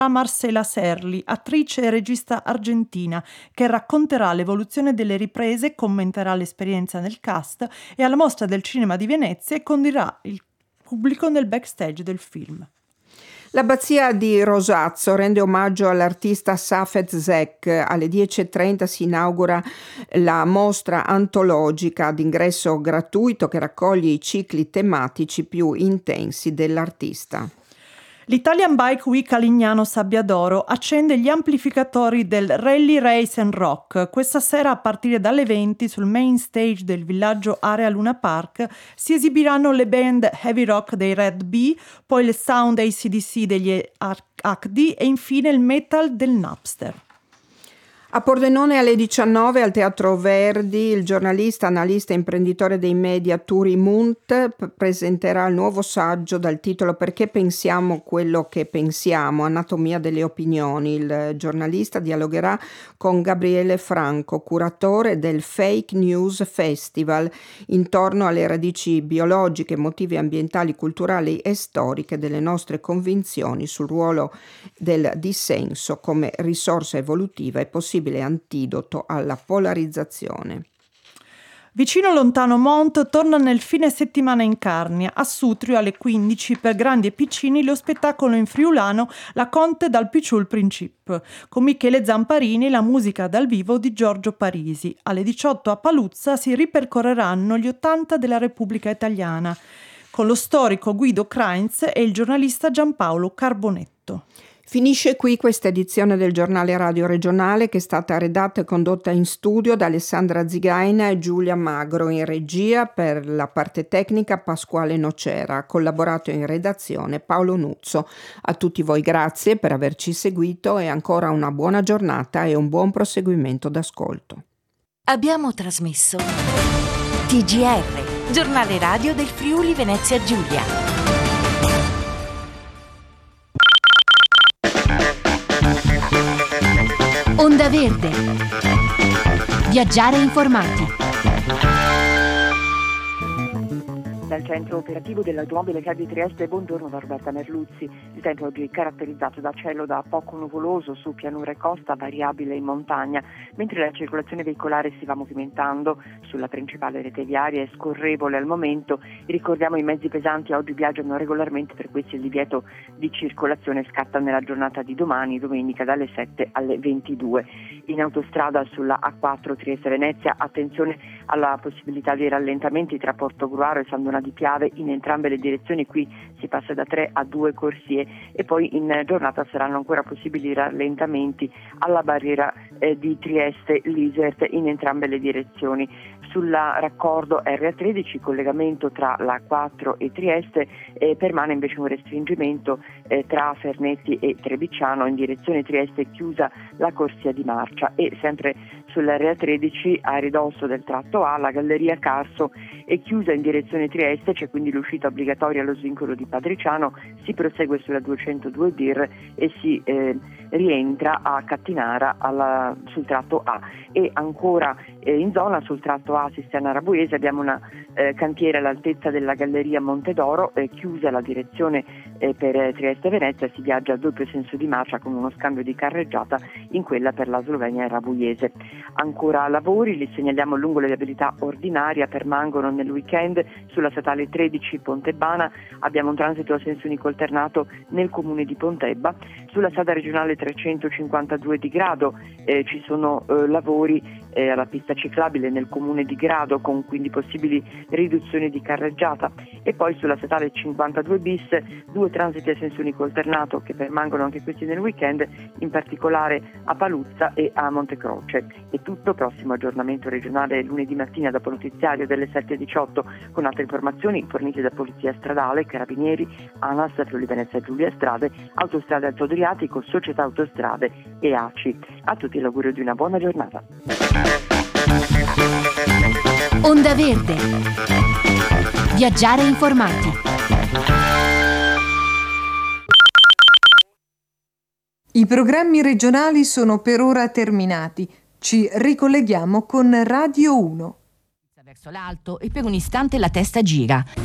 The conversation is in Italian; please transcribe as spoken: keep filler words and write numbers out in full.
Marcela Serli, attrice e regista argentina, che racconterà l'evoluzione delle riprese, commenterà l'esperienza nel cast e alla Mostra del Cinema di Venezia e condurrà il pubblico nel backstage del film. L'Abbazia di Rosazzo rende omaggio all'artista Safet Zek. Alle dieci e trenta si inaugura la mostra antologica ad ingresso gratuito che raccoglie i cicli tematici più intensi dell'artista. L'Italian Bike Week a Lignano Sabbiadoro accende gli amplificatori del Rally Race and Rock. Questa sera a partire dalle venti sul main stage del villaggio Area Luna Park si esibiranno le band heavy rock dei Red Bee, poi le sound A C D C degli H D e infine il metal del Napster. A Pordenone alle diciannove al Teatro Verdi il giornalista, analista e imprenditore dei media Turi Munt p- presenterà il nuovo saggio dal titolo Perché pensiamo quello che pensiamo, anatomia delle opinioni. Il giornalista dialogherà con Gabriele Franco, curatore del Fake News Festival, intorno alle radici biologiche, emotive, ambientali, culturali e storiche delle nostre convinzioni sul ruolo del dissenso come risorsa evolutiva e possibile antidoto alla polarizzazione. Vicino Lontano Mont torna nel fine settimana in Carnia. A Sutrio alle quindici per grandi e piccini lo spettacolo in friulano La Conte dal Picciul Princip, con Michele Zamparini e la musica dal vivo di Giorgio Parisi. Alle diciotto a Paluzza si ripercorreranno gli ottanta della Repubblica Italiana, con lo storico Guido Krainz e il giornalista Giampaolo Carbonetto. Finisce qui questa edizione del giornale radio regionale che è stata redatta e condotta in studio da Alessandra Zigaina e Giulia Magro, in regia per la parte tecnica Pasquale Nocera, ha collaborato in redazione Paolo Nuzzo. A tutti voi grazie per averci seguito e ancora una buona giornata e un buon proseguimento d'ascolto. Abbiamo trasmesso T G R, giornale radio del Friuli Venezia Giulia. Onda Verde. Viaggiare informati. Dal centro operativo dell'automobile C A D di Trieste, buongiorno da Roberta Merluzzi. Il tempo oggi è caratterizzato da cielo da poco nuvoloso su pianura e costa, variabile in montagna, mentre la circolazione veicolare si va movimentando. Sulla principale rete viaria è scorrevole al momento. Ricordiamo i mezzi pesanti oggi viaggiano regolarmente, per questi il divieto di circolazione scatta nella giornata di domani, domenica, dalle sette alle ventidue. In autostrada sulla A quattro Trieste-Venezia, attenzione alla possibilità di rallentamenti tra Portogruaro e San Donato di Piave in entrambe le direzioni. Qui si passa da tre a due corsie e poi in giornata saranno ancora possibili rallentamenti alla barriera eh, di Trieste-Lisert in entrambe le direzioni. Sulla raccordo R A tredici, collegamento tra la quattro e Trieste, eh, permane invece un restringimento eh, tra Fernetti e Trebicciano in direzione Trieste, chiusa la corsia di marcia, e sempre sull'R A tredici a ridosso del tratto A la galleria Carso è chiusa in direzione Trieste, c'è quindi l'uscita obbligatoria allo svincolo di Padriciano, si prosegue sulla duecentodue Dir e si eh, rientra a Cattinara alla, sul tratto A, e ancora eh, in zona sul tratto A Sistiana Rabuese abbiamo una eh, cantiere all'altezza della galleria Montedoro, eh, chiusa la direzione eh, per Trieste Venezia, si viaggia a doppio senso di marcia con uno scambio di carreggiata in quella per la Slovenia e Rabuiese. Ancora lavori, li segnaliamo lungo le viabilità ordinaria, permangono nel weekend. Sulla statale tredici Pontebana abbiamo un transito a senso unico alternato nel comune di Pontebba. Sulla strada regionale trecentocinquantadue di Grado eh, ci sono eh, lavori eh, alla pista ciclabile nel comune di Grado, con quindi possibili riduzioni di carreggiata, e poi sulla statale cinquantadue bis due transiti a senso unico alternato che permangono anche questi nel weekend, in particolare a Paluzza e a Montecroce. È tutto, prossimo aggiornamento regionale lunedì mattina dopo notiziario delle sette e diciotto con altre informazioni fornite da Polizia Stradale, Carabinieri, ANAS, Friuli Venezia Giulia Strade, Autostrade Alto Adriatico, Società Autostrade e A C I. A tutti l'augurio di una buona giornata. Onda Verde. Viaggiare informati. I programmi regionali sono per ora terminati. Ci ricolleghiamo con Radio uno. Verso l'alto e per un istante la testa gira.